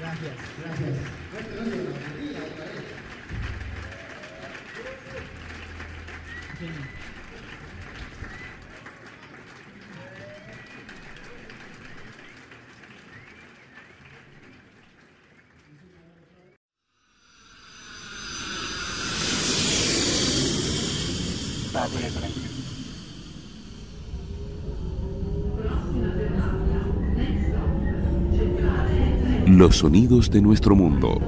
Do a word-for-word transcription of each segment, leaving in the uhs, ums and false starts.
Gracias, gracias. Los sonidos de nuestro mundo.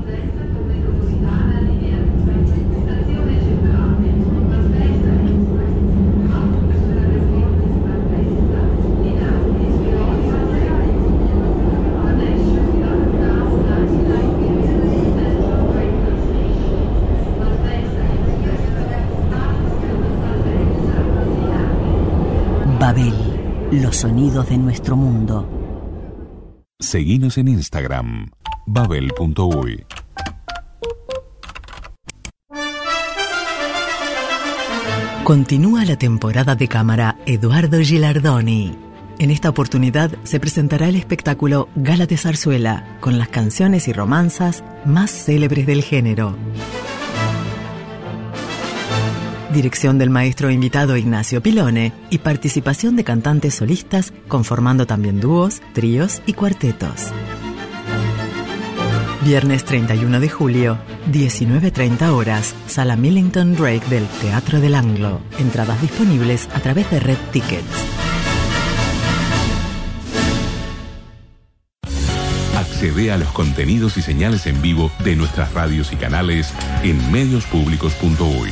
Babel, los sonidos de nuestro mundo. Seguinos en Instagram, babel punto uy. Continúa la temporada de cámara Eduardo Gilardoni. En esta oportunidad se presentará el espectáculo Gala de Zarzuela, con las canciones y romanzas más célebres del género. Dirección del maestro invitado Ignacio Pilone y participación de cantantes solistas, conformando también dúos, tríos y cuartetos. Viernes treinta y uno de julio, diecinueve treinta horas, Sala Millington Drake del Teatro del Anglo. Entradas disponibles a través de Red Tickets. Accede a los contenidos y señales en vivo de nuestras radios y canales en medios públicos punto uy.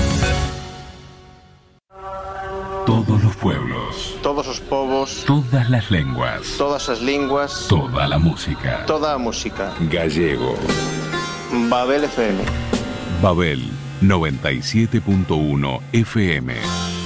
Todos los pueblos, todos os povos, todas las lenguas, todas as linguas, toda la música, toda a música. Gallego. Babel F M. Babel noventa y siete punto uno F M.